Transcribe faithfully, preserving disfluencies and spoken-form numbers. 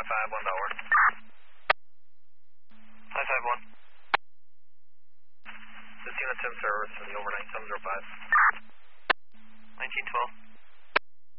five one Tower. five five one. This unit Tim service for the overnight seven zero five.